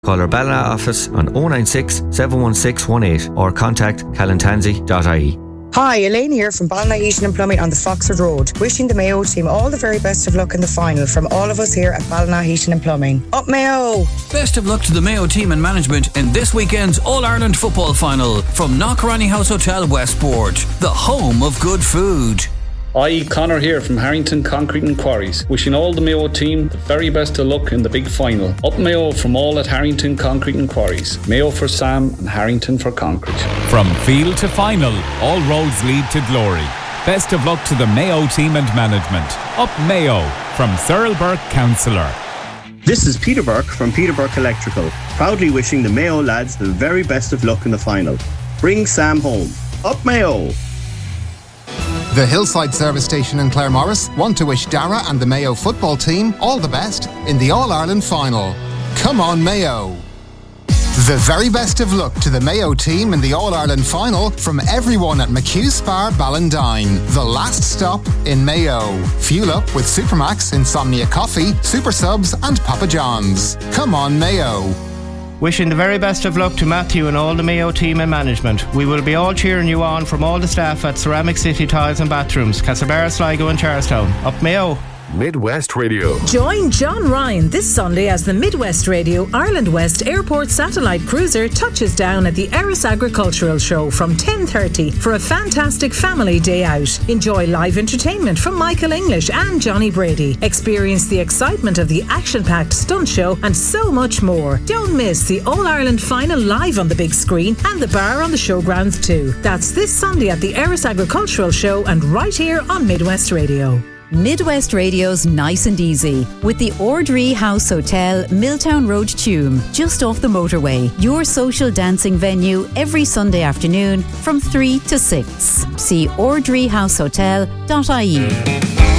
Call our Ballina office on 096 716 18 or contact calantanzi.ie. Hi, Elaine here from Ballina Heating and Plumbing on the Foxford Road. Wishing the Mayo team all the very best of luck in the final from all of us here at Ballina Heating and Plumbing. Up Mayo! Best of luck to the Mayo team and management in this weekend's All-Ireland football final from Knockranny House Hotel Westport, the home of good food. Hi, Connor here from Harrington Concrete and Quarries. Wishing all the Mayo team the very best of luck in the big final. Up Mayo from all at Harrington Concrete and Quarries. Mayo for Sam and Harrington for concrete. From field to final, all roads lead to glory. Best of luck to the Mayo team and management. Up Mayo from Cyril Burke, Councillor. This is Peter Burke from Peter Burke Electrical, proudly wishing the Mayo lads the very best of luck in the final. Bring Sam home. Up Mayo! The Hillside Service Station in Claremorris want to wish Dara and the Mayo football team all the best in the All-Ireland final. Come on, Mayo! The very best of luck to the Mayo team in the All-Ireland final from everyone at McHugh Spar Ballindine, the last stop in Mayo. Fuel up with Supermax, Insomnia Coffee, Super Subs and Papa John's. Come on, Mayo! Wishing the very best of luck to Matthew and all the Mayo team and management. We will be all cheering you on from all the staff at Ceramic City Tiles and Bathrooms, Castlebar, Sligo and Charlestown. Up Mayo! Midwest Radio. Join John Ryan this Sunday as the Midwest Radio Ireland West Airport Satellite Cruiser touches down at the Erris Agricultural Show from 10:30 for a fantastic family day out. Enjoy live entertainment from Michael English and Johnny Brady. Experience the excitement of the action-packed stunt show and so much more. Don't miss the All-Ireland final live on the big screen and the bar on the showgrounds too. That's this Sunday at the Erris Agricultural Show and right here on Midwest Radio. Midwest Radio's Nice and Easy with the Ordree House Hotel, Milltown Road, Tuam, just off the motorway. Your social dancing venue every Sunday afternoon from 3 to 6. See ordreehousehotel.ie.